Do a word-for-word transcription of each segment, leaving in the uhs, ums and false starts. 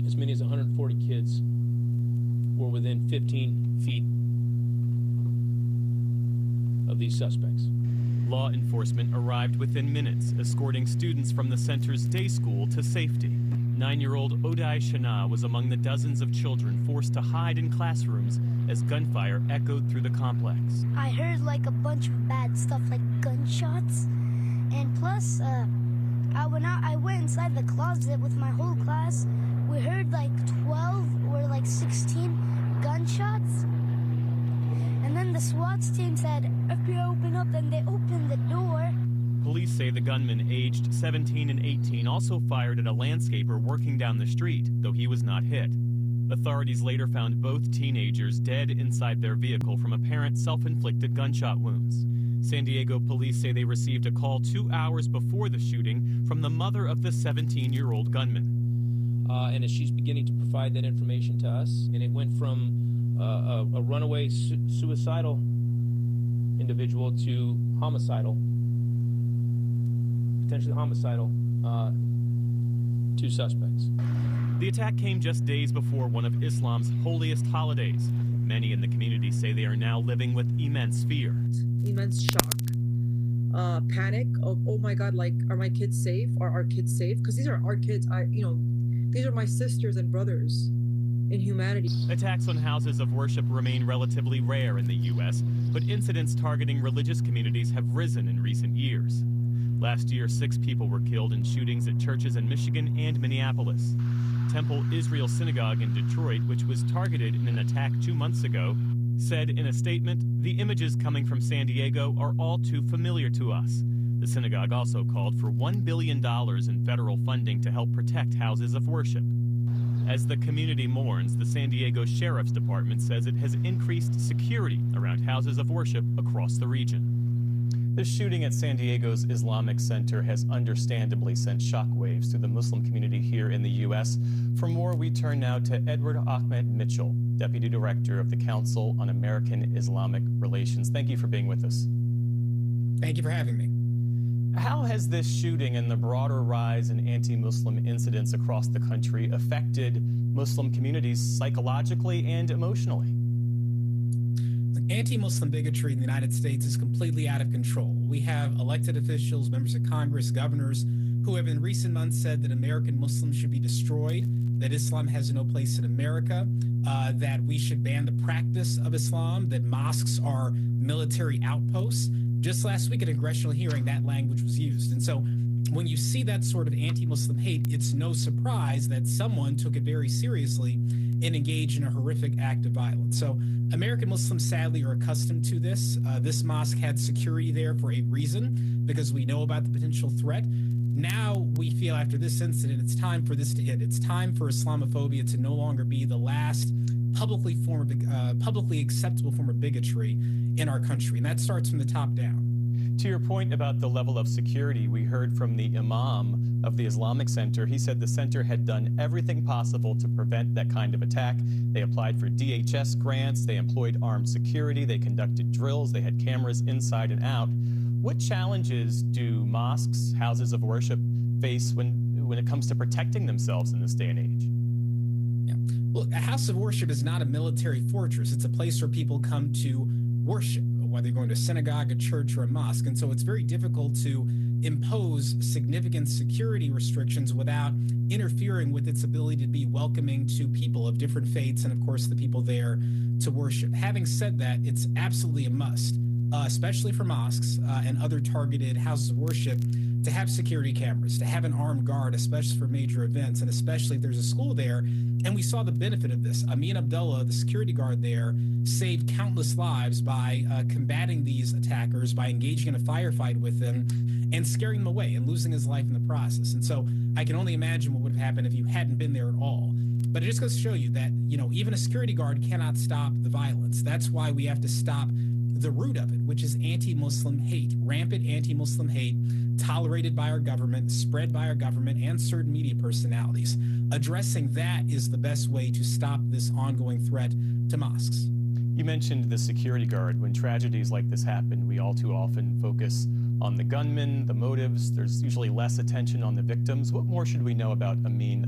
as many as one hundred forty kids were within fifteen feet of these suspects. Law enforcement arrived within minutes, escorting students from the center's day school to safety. Nine-year-old Odai Shana was among the dozens of children forced to hide in classrooms as gunfire echoed through the complex. I heard like a bunch of bad stuff like gunshots. And plus, uh, I went out, I went inside the closet with my whole class. We heard like twelve or like sixteen gunshots. And then the SWAT team said, F B I open up, and they opened the door. Police say the gunman, aged seventeen and eighteen, also fired at a landscaper working down the street, though he was not hit. Authorities later found both teenagers dead inside their vehicle from apparent self-inflicted gunshot wounds. San Diego police say they received a call two hours before the shooting from the mother of the seventeen-year-old gunman. Uh, and as she's beginning to provide that information to us, and it went from uh, a, a runaway su- suicidal individual to homicidal, potentially homicidal, uh, two suspects. The attack came just days before one of Islam's holiest holidays. Many in the community say they are now living with immense fear. Immense shock, uh, panic of, oh my God, like, are my kids safe? Are our kids safe? Because these are our kids. I, you know, these are my sisters and brothers in humanity. Attacks on houses of worship remain relatively rare in the U S, but incidents targeting religious communities have risen in recent years. Last year, six people were killed in shootings at churches in Michigan and Minneapolis. Temple Israel Synagogue in Detroit, which was targeted in an attack two months ago, said in a statement, "The images coming from San Diego are all too familiar to us." The synagogue also called for one billion dollars in federal funding to help protect houses of worship. As the community mourns, the San Diego Sheriff's Department says it has increased security around houses of worship across the region. The shooting at San Diego's Islamic Center has understandably sent shockwaves through the Muslim community here in the U S. For more, we turn now to Edward Ahmed Mitchell, Deputy Director of the Council on American Islamic Relations. Thank you for being with us. Thank you for having me. How has this shooting and the broader rise in anti-Muslim incidents across the country affected Muslim communities psychologically and emotionally? Anti-Muslim bigotry in the United States is completely out of control. We have elected officials, members of Congress, governors, who have in recent months said that American Muslims should be destroyed, that Islam has no place in America, uh, that we should ban the practice of Islam, that mosques are military outposts. Just last week at a congressional hearing, that language was used. And so when you see that sort of anti-Muslim hate, it's no surprise that someone took it very seriously and engaged in a horrific act of violence. So American Muslims, sadly, are accustomed to this. Uh, this mosque had security there for a reason, because we know about the potential threat. Now we feel after this incident, it's time for this to end. It's time for Islamophobia to no longer be the last publicly form of, uh, publicly acceptable form of bigotry in our country. And that starts from the top down. To your point about the level of security, we heard from the imam of the Islamic Center. He said the center had done everything possible to prevent that kind of attack. They applied for D H S grants, they employed armed security, they conducted drills, they had cameras inside and out. What challenges do mosques, houses of worship, face when, when it comes to protecting themselves in this day and age? Yeah. Well, a house of worship is not a military fortress. It's a place where people come to worship, whether you're going to a synagogue, a church, or a mosque. And so it's very difficult to impose significant security restrictions without interfering with its ability to be welcoming to people of different faiths and, of course, the people there to worship. Having said that, it's absolutely a must, uh, especially for mosques uh, and other targeted houses of worship, to have security cameras, to have an armed guard, especially for major events, and especially if there's a school there. And we saw the benefit of this. Amin Abdullah, the security guard there, saved countless lives by uh, combating these attackers, by engaging in a firefight with them and scaring them away and losing his life in the process. And so I can only imagine what would have happened if you hadn't been there at all. But it just goes to show you that, you know, even a security guard cannot stop the violence. That's why we have to stop the root of it, which is anti-Muslim hate, rampant anti-Muslim hate, tolerated by our government, spread by our government and certain media personalities. Addressing that is the best way to stop this ongoing threat to mosques. You mentioned the security guard. When tragedies like this happen, we all too often focus on the gunman, the motives. There's usually less attention on the victims. What more should we know about Amin Abdullah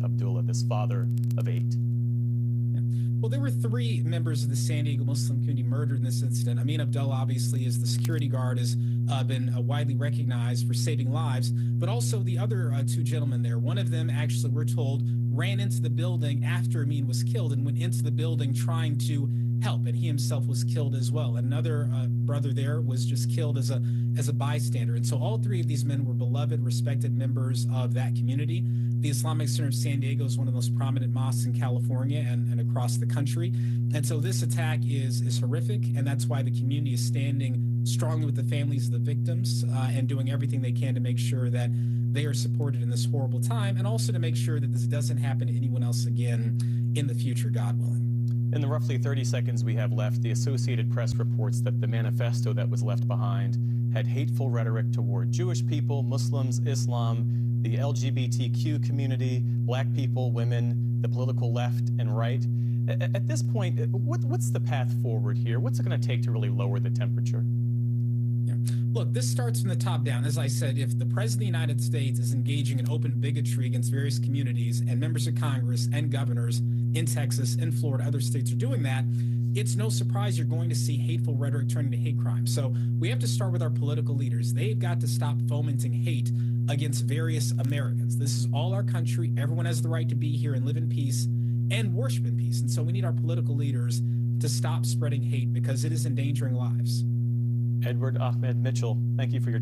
this father of eight. Well, there were three members of the San Diego Muslim community murdered in this incident. Amin Abdullah, obviously, is the security guard, has uh, been uh, widely recognized for saving lives, but also the other uh, two gentlemen there. One of them, actually, we're told, ran into the building after Amin was killed and went into the building trying to help, and he himself was killed as well. Another uh, brother there was just killed as a as a bystander. And so all three of these men were beloved, respected members of that community. The Islamic Center of San Diego is one of the most prominent mosques in California and, and across the country. And so this attack is is horrific, and that's why the community is standing strongly with the families of the victims uh, and doing everything they can to make sure that they are supported in this horrible time, and also to make sure that this doesn't happen to anyone else again in the future, God willing. In the roughly thirty seconds we have left, the Associated Press reports that the manifesto that was left behind had hateful rhetoric toward Jewish people, Muslims, Islam, the L G B T Q community, black people, women, the political left and right. At this point, what, what's the path forward here? What's it going to take to really lower the temperature? Yeah. Look, this starts from the top down. As I said, if the President of the United States is engaging in open bigotry against various communities, and members of Congress and governors in Texas and Florida, other states are doing that, it's no surprise you're going to see hateful rhetoric turning to hate crime. So we have to start with our political leaders. They've got to stop fomenting hate against various Americans. This is all our country. Everyone has the right to be here and live in peace and worship in peace. And so we need our political leaders to stop spreading hate because it is endangering lives. Edward Ahmed Mitchell, thank you for your